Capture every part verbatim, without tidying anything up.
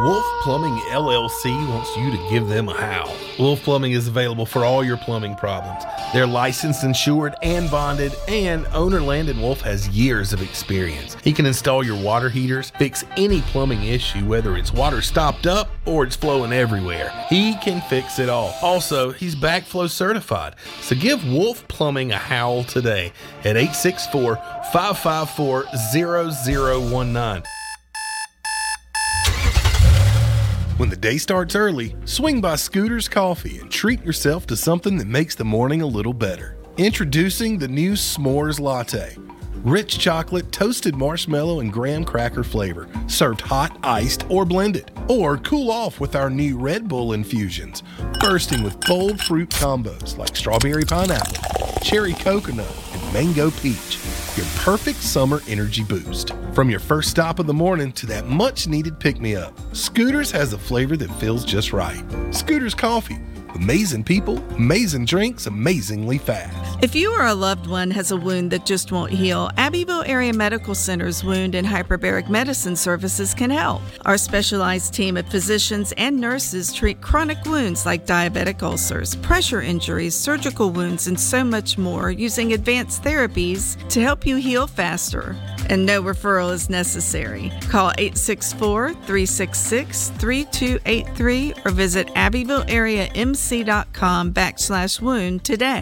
Wolf Plumbing L L C wants you to give them a howl. Wolf Plumbing is available for all your plumbing problems. They're licensed, insured, and bonded, and owner Landon Wolf has years of experience. He can install your water heaters, fix any plumbing issue, whether it's water stopped up or it's flowing everywhere. He can fix it all. Also, he's backflow certified. So give Wolf Plumbing a howl today at eight six four, five five four, zero zero one nine. When the day starts early, swing by Scooter's Coffee and treat yourself to something that makes the morning a little better. Introducing the new S'mores Latte. Rich chocolate, toasted marshmallow, and graham cracker flavor. Served hot, iced, or blended. Or cool off with our new Red Bull infusions. Bursting with bold fruit combos like strawberry pineapple, cherry coconut, and mango peach. Your perfect summer energy boost. From your first stop of the morning to that much needed pick-me-up, Scooters has a flavor that feels just right. Scooters Coffee. Amazing people, amazing drinks, amazingly fast. If you or a loved one has a wound that just won't heal, Abbeville Area Medical Center's Wound and Hyperbaric Medicine Services can help. Our specialized team of physicians and nurses treat chronic wounds like diabetic ulcers, pressure injuries, surgical wounds, and so much more using advanced therapies to help you heal faster. And no referral is necessary. Call eight six four, three six six, three two eight three or visit Abbeville Area M C dot com backslash wound today.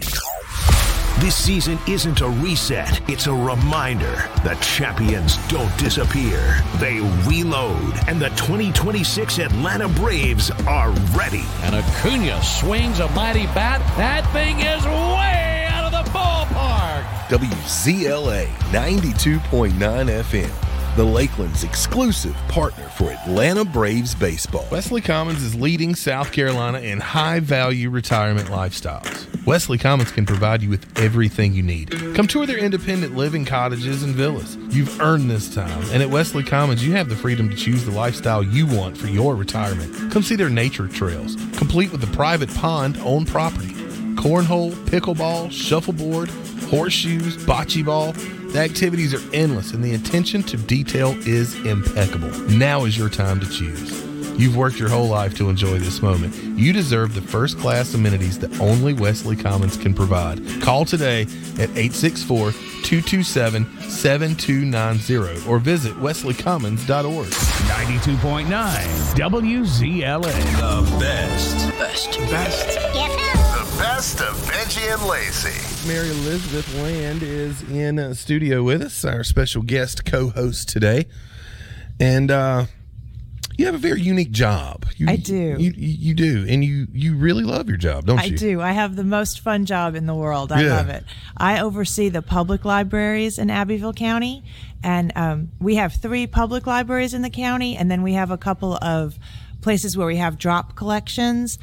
This season isn't a reset, it's a reminder that champions don't disappear. They reload, and the twenty twenty-six Atlanta Braves are ready. And Acuna swings a mighty bat. That thing is way out of the ballpark. W Z L A ninety-two point nine F M. The Lakeland's exclusive partner for Atlanta Braves baseball. Wesley Commons is leading South Carolina in high-value retirement lifestyles. Wesley Commons can provide you with everything you need. Come tour their independent living cottages and villas. You've earned this time, and at Wesley Commons, you have the freedom to choose the lifestyle you want for your retirement. Come see their nature trails, complete with a private pond on property. Cornhole, pickleball, shuffleboard, horseshoes, bocce ball. The activities are endless, and the attention to detail is impeccable. Now is your time to choose. You've worked your whole life to enjoy this moment. You deserve the first-class amenities that only Wesley Commons can provide. Call today at eight six four, two two seven, seven two nine zero or visit wesley commons dot org. ninety-two point nine W Z L A. The best. Best. Best. The best of Benji and Lacey. Mary Elizabeth Land is in uh, studio with us, our special guest co-host today. And uh, you have a very unique job. You, I do. You, you, you do. And you, you really love your job, don't I you? I do. I have the most fun job in the world. I yeah. love it. I oversee the public libraries in Abbeville County. And um, we have three public libraries in the county. And then we have a couple of places where we have drop collections.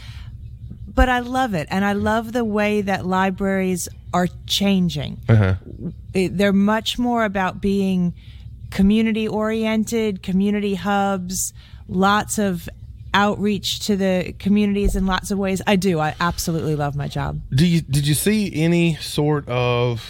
But I love it, and I love the way that libraries are changing. Uh-huh. It, they're much more about being community-oriented, community hubs, lots of outreach to the communities in lots of ways. I do. I absolutely love my job. Do you did you see any sort of,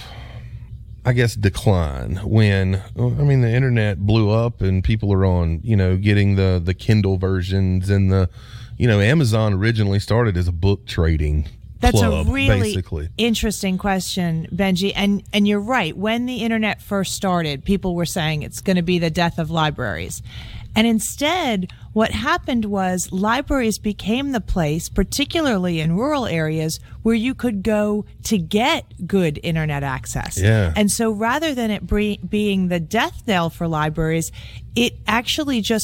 I guess, decline when, I mean, the internet blew up and people are on, you know, getting the, the Kindle versions and the, you know, Amazon originally started as a book trading That's club, a really basically. interesting question, Benji. And and you're right. When the internet first started, people were saying it's going to be the death of libraries. And instead, what happened was libraries became the place, particularly in rural areas, where you could go to get good internet access. Yeah. And so rather than it bre- being the death knell for libraries, it actually just